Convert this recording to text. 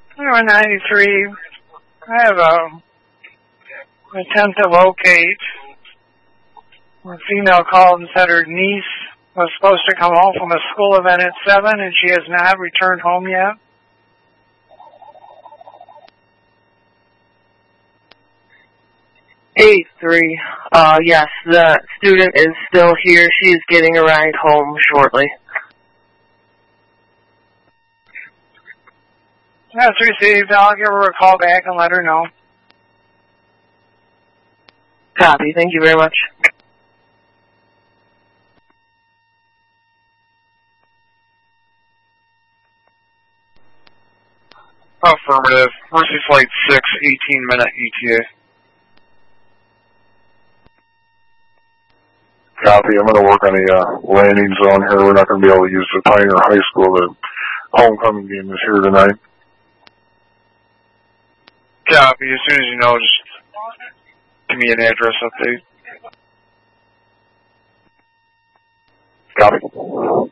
93. I have a attempt to locate. A female called and said her niece was supposed to come home from a school event at 7 and she has not returned home yet. Eight three. Yes, the student is still here. She's getting a ride home shortly. That's received. I'll give her a call back and let her know. Copy. Thank you very much. Affirmative. Mercy Flight 6, 18-minute ETA. Copy. I'm going to work on a landing zone here. We're not going to be able to use the Pioneer High School. The homecoming game is here tonight. Copy. As soon as you know, just give me an address update. Copy.